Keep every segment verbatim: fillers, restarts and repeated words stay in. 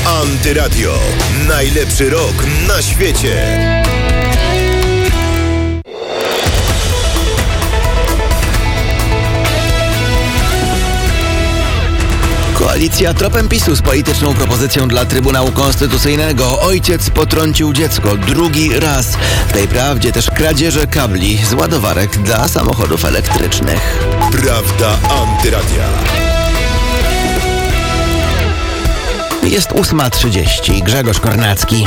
Antyradio. Najlepszy rok na świecie. Koalicja tropem PiSu z polityczną propozycją dla Trybunału Konstytucyjnego. Ojciec potrącił dziecko drugi raz. W tej prawdzie też kradzieże kabli z ładowarek dla samochodów elektrycznych. Prawda Antyradia. Jest ósma trzydzieści. Grzegorz Kornacki.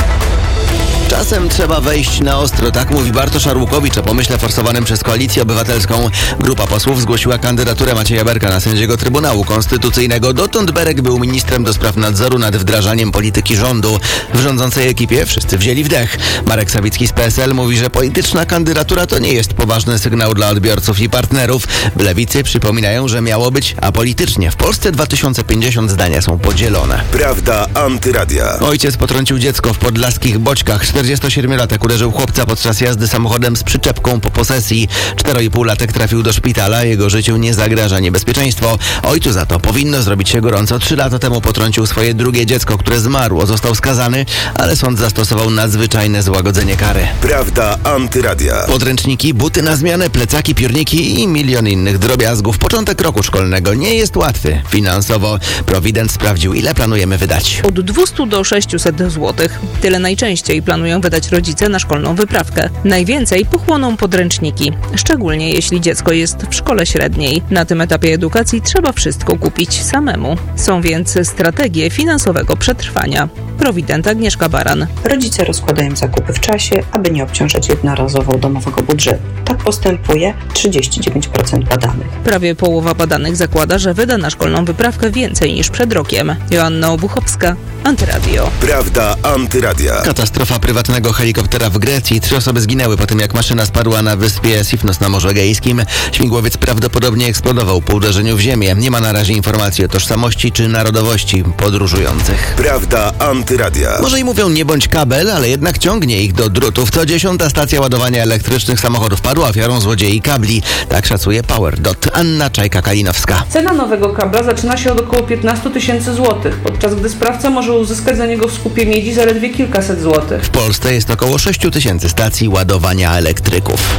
Czasem trzeba wejść na ostro, tak mówi Bartosz Arłukowicz o pomyśle forsowanym przez Koalicję Obywatelską. Grupa posłów zgłosiła kandydaturę Macieja Berka na sędziego Trybunału Konstytucyjnego. Dotąd Berek był ministrem do spraw nadzoru nad wdrażaniem polityki rządu. W rządzącej ekipie wszyscy wzięli wdech. Marek Sawicki z P S L mówi, że polityczna kandydatura to nie jest poważny sygnał dla odbiorców i partnerów. W Lewicy przypominają, że miało być apolitycznie. W Polsce dwa tysiące pięćdziesiąt zdania są podzielone. Prawda Antyradia. Ojciec potrącił dziecko w podlaskich Boćkach. czterdziestosiedmiolatek uderzył chłopca podczas jazdy samochodem z przyczepką po posesji. Czteroipółlatek trafił do szpitala. Jego życiu nie zagraża niebezpieczeństwo. Ojcu za to powinno zrobić się gorąco. Trzy lata temu potrącił swoje drugie dziecko, które zmarło. Został skazany, ale sąd zastosował nadzwyczajne złagodzenie kary. Prawda Antyradia. Podręczniki, buty na zmianę, plecaki, piórniki i milion innych drobiazgów. Początek roku szkolnego nie jest łatwy finansowo. Prowident sprawdził, ile planujemy wydać. Od dwieście do sześciuset złotych. Tyle najczęściej planują wydać rodzice na szkolną wyprawkę. Najwięcej pochłoną podręczniki, szczególnie jeśli dziecko jest w szkole średniej. Na tym etapie edukacji trzeba wszystko kupić samemu. Są więc strategie finansowego przetrwania. Prowident Agnieszka Baran. Rodzice rozkładają zakupy w czasie, aby nie obciążać jednorazowo domowego budżetu. Tak postępuje trzydzieści dziewięć procent badanych. Prawie połowa badanych zakłada, że wyda na szkolną wyprawkę więcej niż przed rokiem. Joanna Obuchowska, Antyradio. Prawda Antyradia. Katastrofa prywatnego helikoptera w Grecji. Trzy osoby zginęły po tym, jak maszyna spadła na wyspie Sifnos na Morzu Egejskim. Śmigłowiec prawdopodobnie eksplodował po uderzeniu w ziemię. Nie ma na razie informacji o tożsamości czy narodowości podróżujących. Prawda Antyradia. Może i mówią nie bądź kabel, ale jednak ciągnie ich do drutów. To dziesiąta stacja ładowania elektrycznych samochodów padła ofiarą złodziei kabli. Tak szacuje PowerDot. Anna Czajka-Kalinowska. Cena nowego kabla zaczyna się od około piętnaście tysięcy złotych, podczas gdy sprawca może uzyskać za niego w skupie miedzi zaledwie kilkaset złotych. W Polsce jest około sześć tysięcy stacji ładowania elektryków.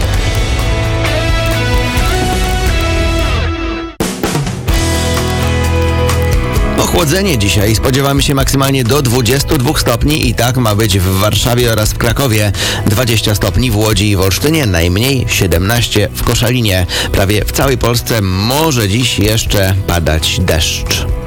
Ochłodzenie dzisiaj. Spodziewamy się maksymalnie do dwudziestu dwóch stopni i tak ma być w Warszawie oraz w Krakowie. dwadzieścia stopni w Łodzi i w Olsztynie, najmniej siedemnaście w Koszalinie. Prawie w całej Polsce może dziś jeszcze padać deszcz.